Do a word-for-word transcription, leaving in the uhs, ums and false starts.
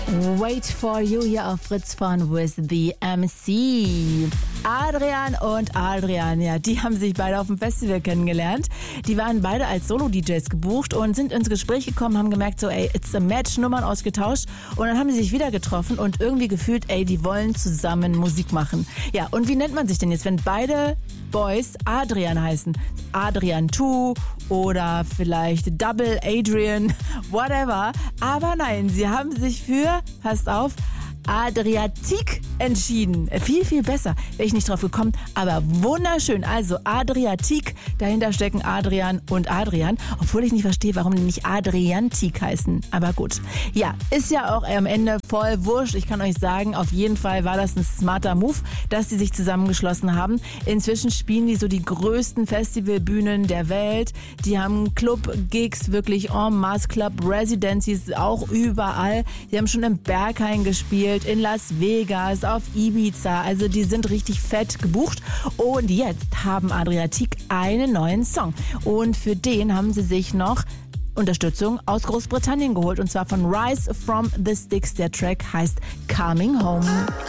Wait for You hier auf Fritz von With the M C. Adrian und Adrian, ja, die haben sich beide auf dem Festival kennengelernt. Die waren beide als Solo-D Js gebucht und sind ins Gespräch gekommen, haben gemerkt, so, ey, it's a match, Nummern ausgetauscht. Und dann haben sie sich wieder getroffen und irgendwie gefühlt, ey, die wollen zusammen Musik machen. Ja, und wie nennt man sich denn jetzt, wenn beide Boys Adrian heißen? Adrian zwei oder vielleicht Double Adrian, whatever. Aber nein, sie haben sich für, passt auf, Adriatique entschieden. Viel, viel besser. Wäre ich nicht drauf gekommen, aber wunderschön. Also Adriatique, dahinter stecken Adrian und Adrian. Obwohl ich nicht verstehe, warum die nicht Adriantique heißen. Aber gut. Ja, ist ja auch am Ende voll wurscht. Ich kann euch sagen, auf jeden Fall war das ein smarter Move, dass die sich zusammengeschlossen haben. Inzwischen spielen die so die größten Festivalbühnen der Welt. Die haben Club-Gigs, wirklich en masse, Club-Residencies, auch überall. Die haben schon im Berghain gespielt, in Las Vegas, auf Ibiza. Also die sind richtig fett gebucht. Und jetzt haben Adriatique einen neuen Song. Und für den haben sie sich noch Unterstützung aus Großbritannien geholt. Und zwar von Rise from the Sticks. Der Track heißt Coming Home.